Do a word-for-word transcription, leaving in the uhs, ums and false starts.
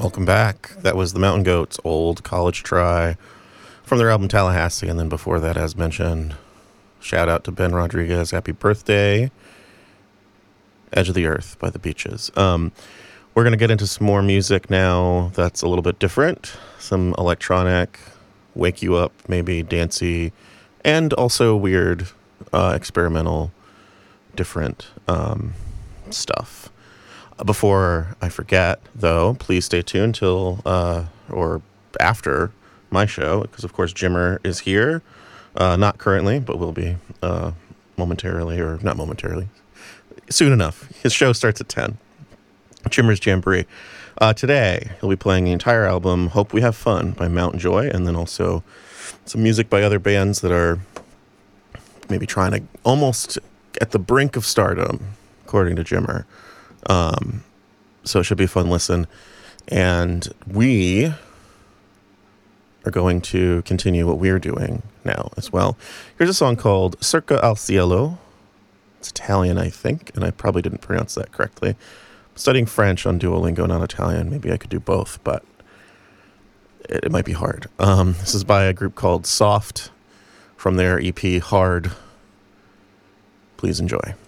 Welcome back. That was the Mountain Goats' Old College Try from their album Tallahassee. And then before that, as mentioned, shout out to Ben Rodriguez. Happy birthday. Edge of the Earth by the Beaches. Um, we're going to get into some more music now that's a little bit different. Some electronic, wake you up, maybe dancey, and also weird, uh, experimental, different um, stuff. Before I forget, though, please stay tuned till uh, or after my show, because of course Jimmer is here, uh, not currently, but will be uh, momentarily, or not momentarily, soon enough. His show starts at ten. Jimmer's Jamboree. Uh, today he'll be playing the entire album "Hope We Have Fun" by Mount Joy, and then also some music by other bands that are maybe trying to almost at the brink of stardom, according to Jimmer. Um, so it should be a fun listen. And we are going to continue what we're doing now as well. Here's a song called Cerca al Cielo. It's Italian, I think, and I probably didn't pronounce that correctly. I'm studying French on Duolingo, not Italian. Maybe I could do both, but it, it might be hard. Um, this is by a group called Soft from their E P Hard. Please enjoy.